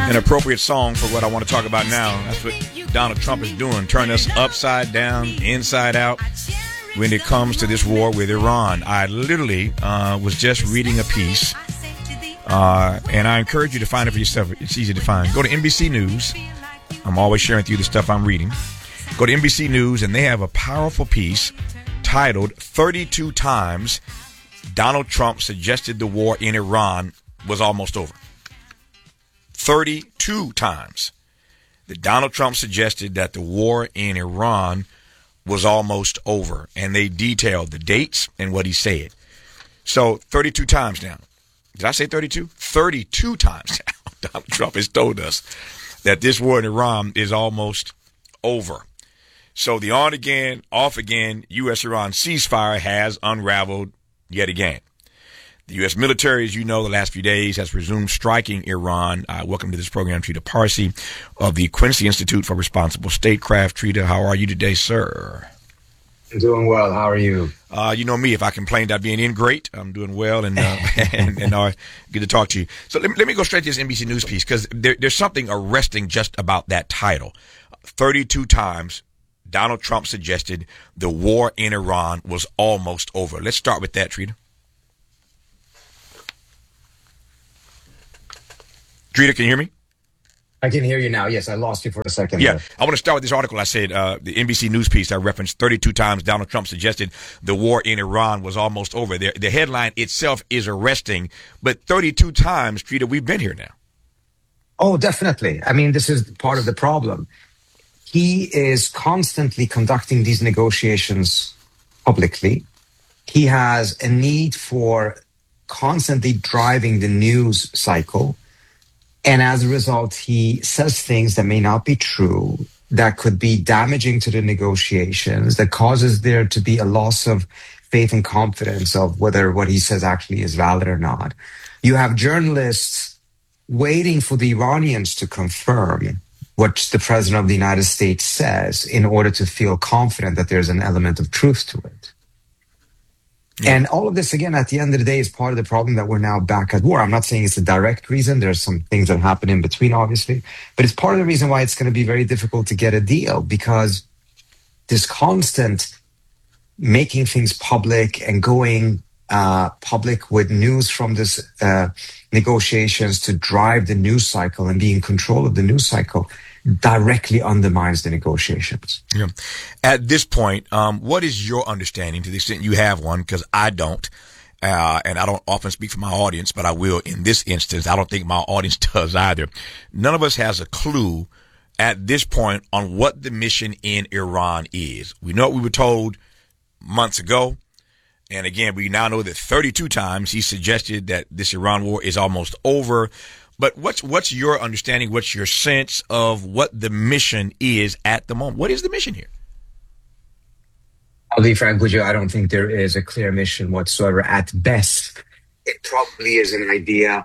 an appropriate song for what I want to talk about now. That's what Donald Trump is doing, turning us upside down, inside out when it comes to this war with Iran. I literally was just reading a piece, and I encourage you to find it for yourself. It's easy to find. Go to NBC News. I'm always sharing with you the stuff I'm reading. Go to NBC News, and they have a powerful piece titled 32 Times Donald Trump Suggested the War in Iran Was Almost Over. 32 times that Donald Trump suggested that the war in Iran was almost over. And they detailed the dates and what he said. So 32 times now. Did I say 32? 32 times now. Donald Trump has told us that this war in Iran is almost over. So the on again, off again, U.S.-Iran ceasefire has unraveled yet again. The U.S. military, as you know, the last few days has resumed striking Iran. Welcome to this program, Trita Parsi of the Quincy Institute for Responsible Statecraft. Trita, how are you today, sir? I'm doing well. How are you? You know me. If I complain about being in, great. I'm doing well, and good to talk to you. So let me go straight to this NBC News piece, because there's something arresting just about that title. 32 times Donald Trump suggested the war in Iran was almost over. Let's start with that, Trita. Trita, can you hear me? I can hear you now. Yes, I lost you for a second. Yeah, I want to start with this article. I said the NBC News piece I referenced 32 times Donald Trump suggested the war in Iran was almost over. The headline itself is arresting, but 32 times, Trita, we've been here now. Oh, definitely. I mean, this is part of the problem. He is constantly conducting these negotiations publicly. He has a need for constantly driving the news cycle. And as a result, he says things that may not be true, that could be damaging to the negotiations, that causes there to be a loss of faith and confidence of whether what he says actually is valid or not. You have journalists waiting for the Iranians to confirm what the president of the United States says in order to feel confident that there's an element of truth to it. Yeah. And all of this, again, at the end of the day, is part of the problem that we're now back at war. I'm not saying it's a direct reason. There's some things that happen in between, obviously. But it's part of the reason why it's going to be very difficult to get a deal, because this constant making things public and going public with news from this negotiations to drive the news cycle and be in control of the news cycle directly undermines the negotiations. Yeah. At this point, what is your understanding, to the extent you have one, because I don't, and I don't often speak for my audience, but I will in this instance. I don't think my audience does either. None of us has a clue at this point on what the mission in Iran is. We know what we were told months ago. And again, we now know that 32 times he suggested that this Iran war is almost over. But what's your understanding? What's your sense of what the mission is at the moment? What is the mission here? I'll be frank with you. I don't think there is a clear mission whatsoever. At best, it probably is an idea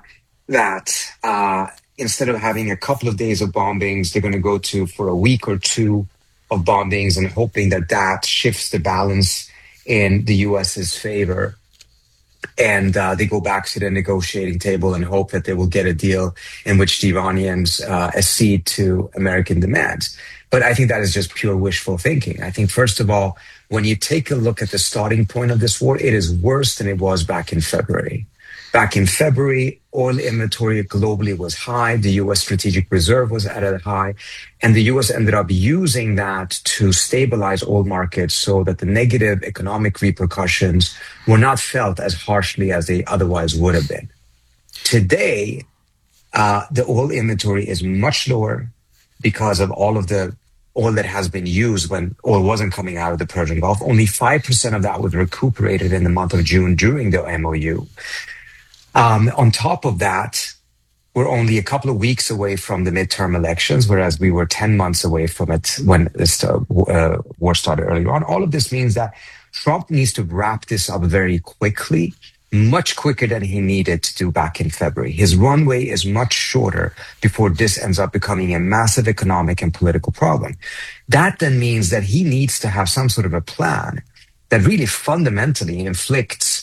that instead of having a couple of days of bombings, they're going to go to for a week or two of bombings and hoping that that shifts the balance in the U.S.'s favor. And they go back to the negotiating table and hope that they will get a deal in which the Iranians accede to American demands. But I think that is just pure wishful thinking. I think, first of all, when you take a look at the starting point of this war, it is worse than it was back in February. Back in February, oil inventory globally was high. The U.S. strategic reserve was at a high. And the U.S. ended up using that to stabilize oil markets so that the negative economic repercussions were not felt as harshly as they otherwise would have been. Today, the oil inventory is much lower because of all of the oil that has been used when oil wasn't coming out of the Persian Gulf. Only 5% of that was recuperated in the month of June during the MOU. On top of that, we're only a couple of weeks away from the midterm elections, whereas we were 10 months away from it when this war started earlier on. All of this means that Trump needs to wrap this up very quickly, much quicker than he needed to do back in February. His runway is much shorter before this ends up becoming a massive economic and political problem. That then means that he needs to have some sort of a plan that really fundamentally inflicts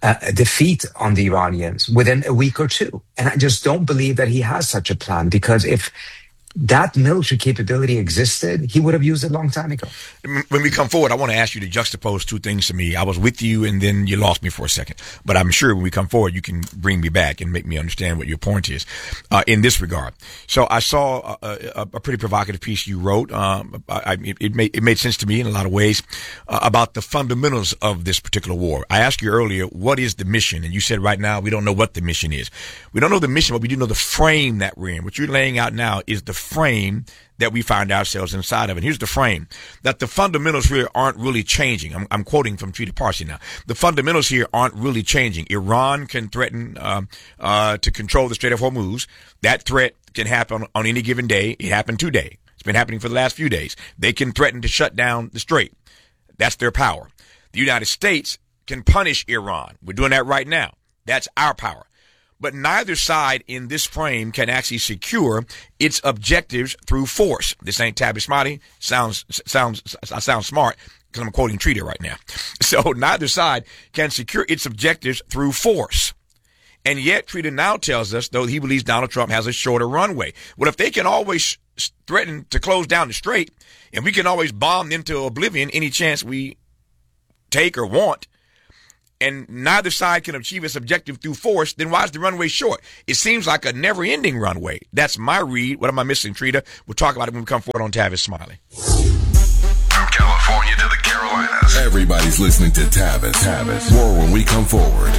defeat on the Iranians within a week or two. And I just don't believe that he has such a plan, because if that military capability existed, he would have used it a long time ago. When we come forward, I want to ask you to juxtapose two things to me. I was with you, and then you lost me for a second. But I'm sure when we come forward, you can bring me back and make me understand what your point is in this regard. So I saw a pretty provocative piece you wrote. It made sense to me in a lot of ways about the fundamentals of this particular war. I asked you earlier, what is the mission? And you said right now we don't know what the mission is. We don't know the mission, but we do know the frame that we're in. What you're laying out now is the frame that we find ourselves inside of. And here's the frame, that the fundamentals here aren't really changing. I'm quoting from Trita Parsi now. The fundamentals here aren't really changing. Iran can threaten to control the Strait of Hormuz. That threat can happen on any given day. It happened today. It's been happening for the last few days. They can threaten to shut down the strait. That's their power. The United States can punish Iran. We're doing that right now. That's our power. But neither side in this frame can actually secure its objectives through force. This ain't Tavis Smiley. I sound smart because I'm quoting Trita right now. So neither side can secure its objectives through force. And yet Trita now tells us, though, he believes Donald Trump has a shorter runway. Well, if they can always threaten to close down the strait, and we can always bomb into oblivion any chance we take or want, and neither side can achieve its objective through force, then why is the runway short? It seems like a never-ending runway. That's my read. What am I missing, Trita? We'll talk about it when we come forward on Tavis Smiley. From California to the Carolinas, everybody's listening to Tavis. More when we come forward.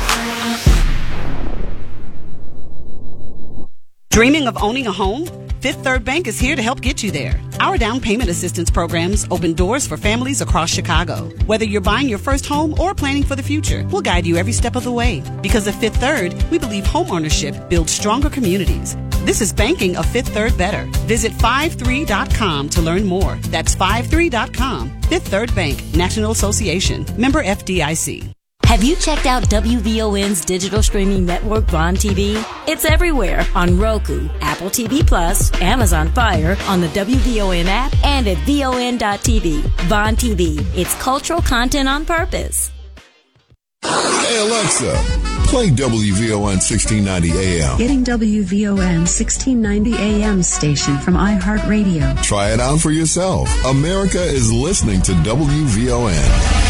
Dreaming of owning a home? Fifth Third Bank is here to help get you there. Our down payment assistance programs open doors for families across Chicago. Whether you're buying your first home or planning for the future, we'll guide you every step of the way. Because at Fifth Third, we believe home ownership builds stronger communities. This is banking a Fifth Third better. Visit 53.com to learn more. That's 53.com. Fifth Third Bank, National Association. Member FDIC. Have you checked out WVON's digital streaming network, Vaughn TV? It's everywhere on Roku, Apple TV Plus, Amazon Fire, on the WVON app, and at VON.TV. Vaughn TV. It's cultural content on purpose. Hey Alexa, play WVON 1690 AM. Getting WVON 1690 AM station from iHeartRadio. Try it out for yourself. America is listening to WVON.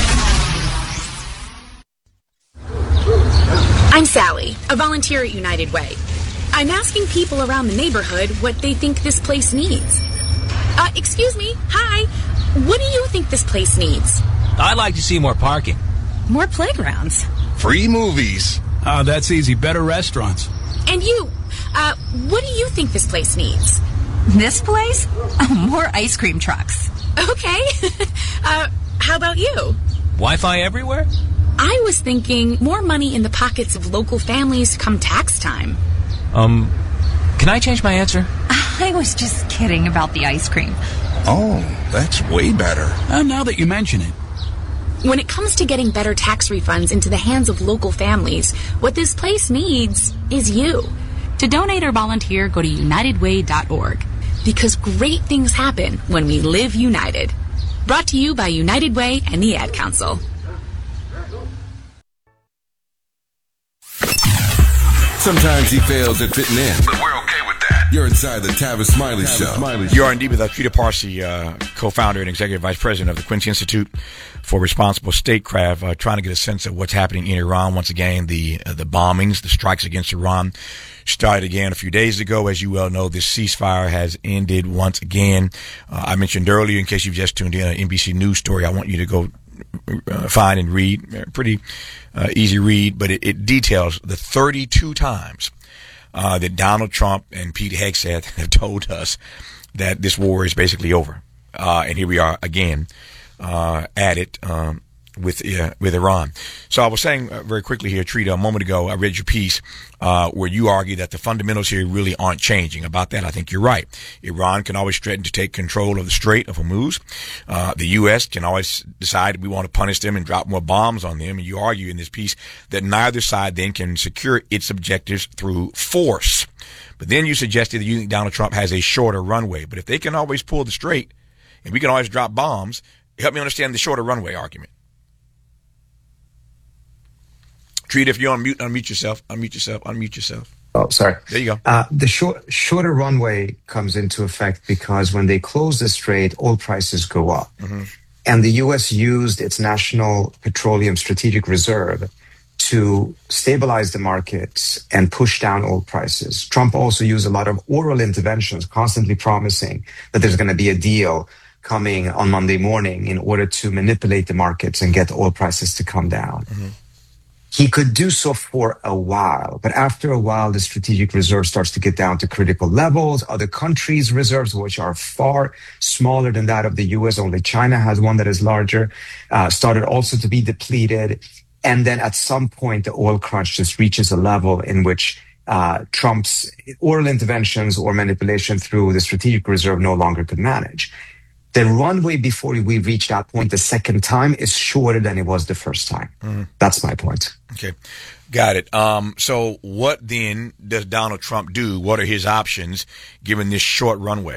I'm Sally, a volunteer at United Way. I'm asking people around the neighborhood what they think this place needs. Excuse me, hi. What do you think this place needs? I'd like to see more parking. More playgrounds. Free movies. Oh, that's easy. Better restaurants. And you, what do you think this place needs? This place? Oh, more ice cream trucks. Okay. How about you? Wi-Fi everywhere? I was thinking more money in the pockets of local families come tax time. Can I change my answer? I was just kidding about the ice cream. Oh, that's way better. Now that you mention it. When it comes to getting better tax refunds into the hands of local families, what this place needs is you. To donate or volunteer, go to unitedway.org. Because great things happen when we live united. Brought to you by United Way and the Ad Council. Sometimes he fails at fitting in, but we're okay with that. You're inside the Tavis Smiley Show. You are indeed with Trita Parsi, co-founder and executive vice president of the Quincy Institute for Responsible Statecraft, trying to get a sense of what's happening in Iran. Once again, the bombings, the strikes against Iran started again a few days ago. As you well know, this ceasefire has ended once again. I mentioned earlier, in case you've just tuned in, an NBC News story I want you to go find and read. Pretty easy read, but it details the 32 times that Donald Trump and Pete Hegseth have told us that this war is basically over. And here we are again at it with Iran. So I was saying very quickly here, Trita, a moment ago, I read your piece where you argue that the fundamentals here really aren't changing. About that, I think you're right. Iran can always threaten to take control of the Strait of Hormuz. The U.S. can always decide we want to punish them and drop more bombs on them. And you argue in this piece that neither side then can secure its objectives through force. But then you suggested that you think Donald Trump has a shorter runway. But if they can always pull the strait and we can always drop bombs, help me understand the shorter runway argument. Treat, if you're on mute, unmute yourself. Unmute yourself. Unmute yourself. Oh, sorry. There you go. The shorter runway comes into effect because when they close the strait, oil prices go up. And the U.S. used its National Petroleum Strategic Reserve to stabilize the markets and push down oil prices. Trump also used a lot of oral interventions, constantly promising that there's going to be a deal coming on Monday morning in order to manipulate the markets and get oil prices to come down. He could do so for a while, but after a while, the strategic reserve starts to get down to critical levels. Other countries' reserves, which are far smaller than that of the U.S., only China has one that is larger, started also to be depleted. And then at some point, the oil crunch just reaches a level in which Trump's oral interventions or manipulation through the strategic reserve no longer could manage. The runway before we reach that point the second time is shorter than it was the first time. That's my point. Okay. Got it. So what then does Donald Trump do? What are his options given this short runway?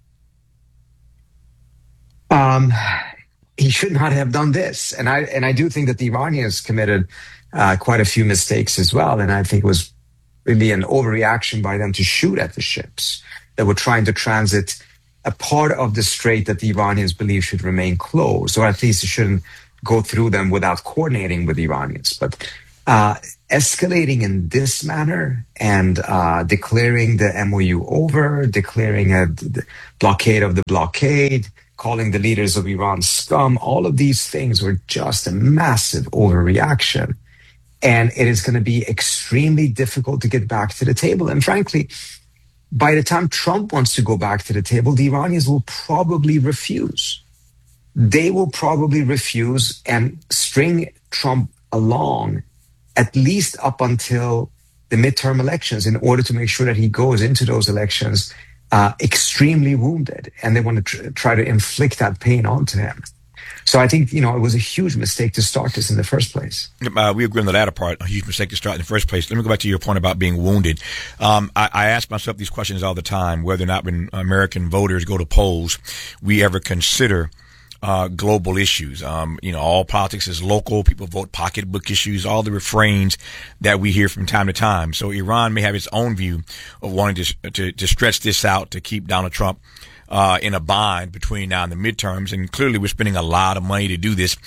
He should not have done this. And I do think that the Iranians committed quite a few mistakes as well. And I think it was really an overreaction by them to shoot at the ships that were trying to transit a part of the strait that the Iranians believe should remain closed, or at least it shouldn't go through them without coordinating with the Iranians. But escalating in this manner and declaring the MOU over, declaring a blockade of the blockade, calling the leaders of Iran scum, all of these things were just a massive overreaction. And it is going to be extremely difficult to get back to the table. And frankly, by the time Trump wants to go back to the table, the Iranians will probably refuse. They will probably refuse and string Trump along at least up until the midterm elections in order to make sure that he goes into those elections extremely wounded. And they want to try to inflict that pain onto him. So I think, it was a huge mistake to start this in the first place. We agree on the latter part, a huge mistake to start in the first place. Let me go back to your point about being wounded. I ask myself these questions all the time, whether or not when American voters go to polls, we ever consider global issues. All politics is local. People vote pocketbook issues, all the refrains that we hear from time to time. So Iran may have its own view of wanting to stretch this out to keep Donald Trump in a bind between now and the midterms, and clearly we're spending a lot of money to do this.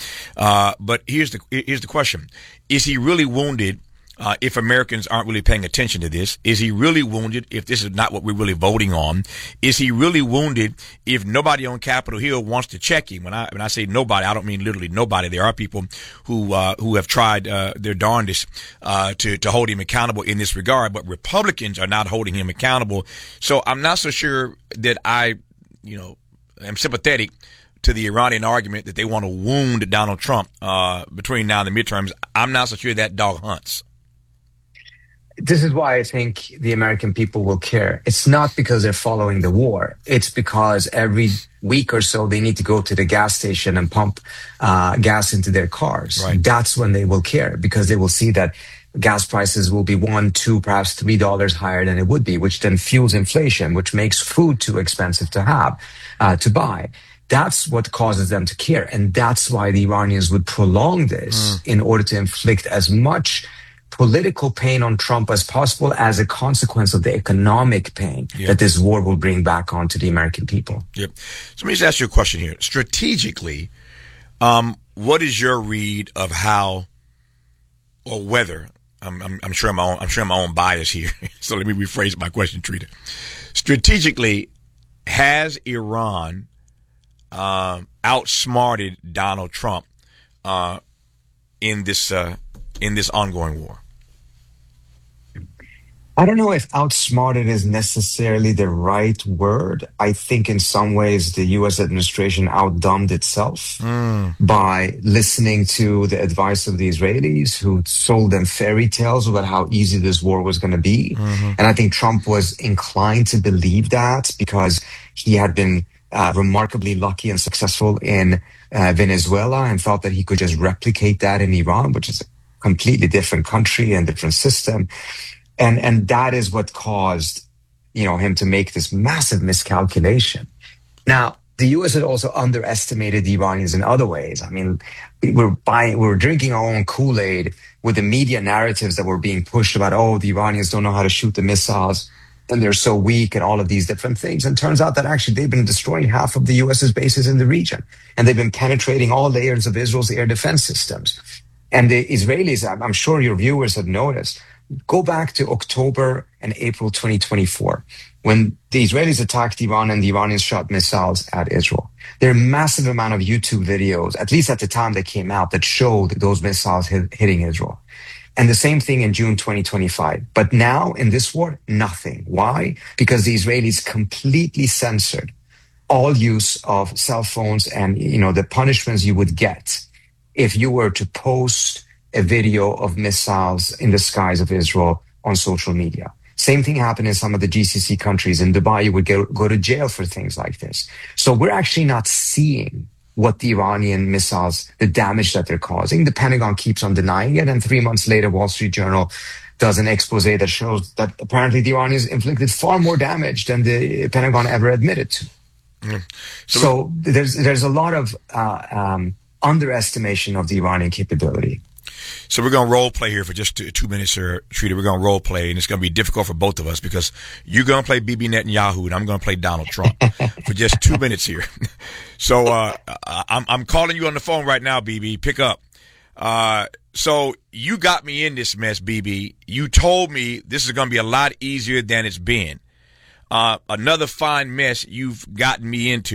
But here's the question: is he really wounded? If Americans aren't really paying attention to this? Is he really wounded if this is not what we're really voting on? Is he really wounded if nobody on Capitol Hill wants to check him? When I say nobody, I don't mean literally nobody. There are people who have tried their darndest to hold him accountable in this regard, but Republicans are not holding him accountable. So I'm not so sure that I am sympathetic to the Iranian argument that they want to wound Donald Trump between now and the midterms. I'm not so sure that dog hunts. This is why I think the American people will care. It's not because they're following the war. It's because every week or so they need to go to the gas station and pump gas into their cars. Right. That's when they will care, because they will see that gas prices will be $1, $2, perhaps $3 higher than it would be, which then fuels inflation, which makes food too expensive to have, to buy. That's what causes them to care. And that's why the Iranians would prolong this in order to inflict as much political pain on Trump as possible as a consequence of the economic pain that this war will bring back onto the American people. Yep. So let me just ask you a question here. Strategically, what is your read of how or whether I'm sure my own bias here. So let me rephrase my question, Trita. Strategically, has Iran outsmarted Donald Trump in this ongoing war? I don't know if outsmarted is necessarily the right word. I think in some ways the U.S. administration outdumbed itself by listening to the advice of the Israelis, who sold them fairy tales about how easy this war was going to be. And I think Trump was inclined to believe that because he had been remarkably lucky and successful in Venezuela and thought that he could just replicate that in Iran, which is a completely different country and different system. And that is what caused, him to make this massive miscalculation. Now, the U.S. had also underestimated the Iranians in other ways. I mean, we were drinking our own Kool-Aid with the media narratives that were being pushed about, oh, the Iranians don't know how to shoot the missiles and they're so weak and all of these different things. And it turns out that actually they've been destroying half of the U.S.'s bases in the region. And they've been penetrating all layers of Israel's air defense systems. And the Israelis, I'm sure your viewers have noticed, go back to October and April 2024, when the Israelis attacked Iran and the Iranians shot missiles at Israel. There are a massive amount of YouTube videos, at least at the time they came out, that showed those missiles hitting Israel. And the same thing in June 2025. But now in this war, nothing. Why? Because the Israelis completely censored all use of cell phones and, the punishments you would get if you were to post a video of missiles in the skies of Israel on social media. Same thing happened in some of the GCC countries. In Dubai, you would go to jail for things like this. So we're actually not seeing what the Iranian missiles, the damage that they're causing. The Pentagon keeps on denying it. And 3 months later, Wall Street Journal does an expose that shows that apparently the Iranians inflicted far more damage than the Pentagon ever admitted to. Mm. So there's a lot of underestimation of the Iranian capability. So we're going to role play here for just 2 minutes here, Sridhar. We're going to role play, and it's going to be difficult for both of us because you're going to play Bibi Netanyahu, and I'm going to play Donald Trump for just 2 minutes here. So I'm calling you on the phone right now, Bibi. Pick up. So you got me in this mess, Bibi. You told me this is going to be a lot easier than it's been. Another fine mess you've gotten me into.